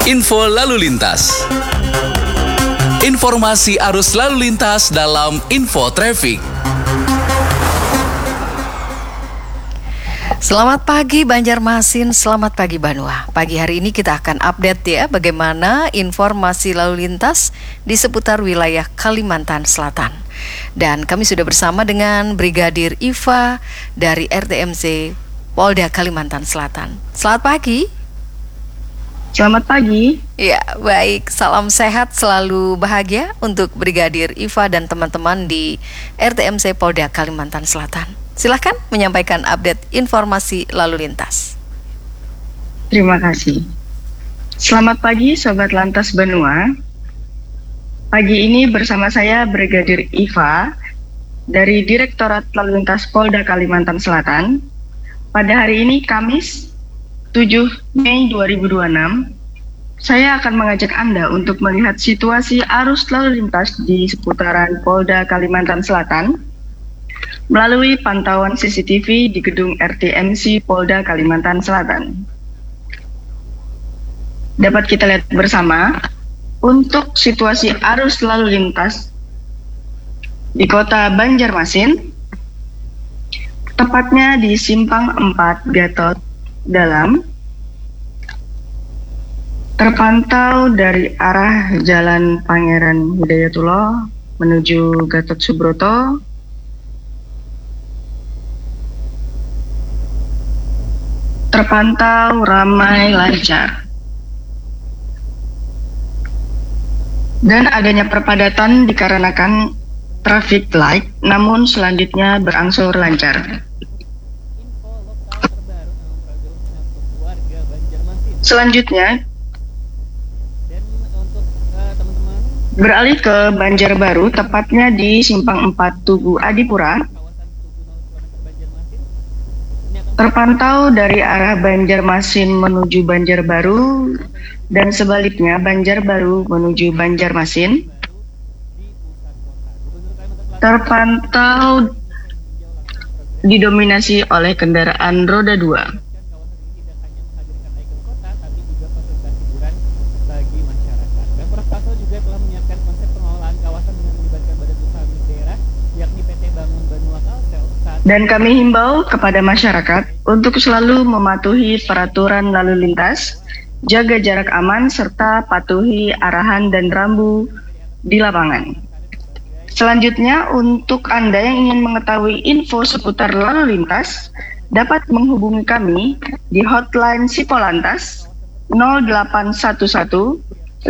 Info lalu lintas. Informasi arus lalu lintas dalam Info Traffic. Selamat pagi Banjarmasin, selamat pagi Banua. Pagi hari ini kita akan update ya bagaimana informasi lalu lintas di seputar wilayah Kalimantan Selatan. Dan kami sudah bersama dengan Brigadir Iva dari RTMC Polda Kalimantan Selatan. Selamat pagi. Selamat pagi. Ya, baik. Salam sehat, selalu bahagia untuk Brigadir Iva dan teman-teman di RTMC Polda Kalimantan Selatan. Silakan menyampaikan update informasi lalu lintas. Terima kasih. Selamat pagi Sobat Lantas Banua. Pagi ini bersama saya Brigadir Iva dari Direktorat Lalu Lintas Polda Kalimantan Selatan. Pada hari ini Kamis 7 Mei 2026, saya akan mengajak Anda untuk melihat situasi arus lalu lintas di seputaran Polda Kalimantan Selatan melalui pantauan CCTV di gedung RTMC Polda Kalimantan Selatan. Dapat kita lihat bersama untuk situasi arus lalu lintas di kota Banjarmasin, tepatnya di Simpang 4 Gatot Dalam, terpantau dari arah Jalan Pangeran Hidayatullah menuju Gatot Subroto, terpantau ramai lancar. Dan adanya perpadatan dikarenakan traffic light, namun selanjutnya berangsur lancar. Selanjutnya, beralih ke Banjarbaru, tepatnya di Simpang 4 Tugu Adipura, terpantau dari arah Banjarmasin menuju Banjarbaru dan sebaliknya Banjarbaru menuju Banjarmasin, terpantau didominasi oleh kendaraan roda 2. Dan kami himbau kepada masyarakat untuk selalu mematuhi peraturan lalu lintas, jaga jarak aman, serta patuhi arahan dan rambu di lapangan. Selanjutnya, untuk Anda yang ingin mengetahui info seputar lalu lintas, dapat menghubungi kami di hotline Sipolantas 0811 5000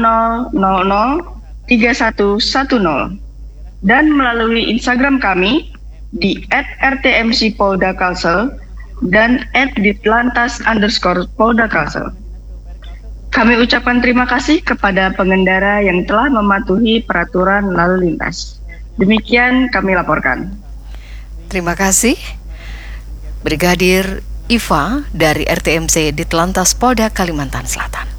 3110 dan melalui Instagram kami di @rtmcpoldakalsel dan @ditlantas_poldakalsel. Kami ucapkan terima kasih kepada pengendara yang telah mematuhi peraturan lalu lintas. Demikian kami laporkan. Terima kasih Brigadir Iva dari RTMC Ditlantas Polda Kalimantan Selatan.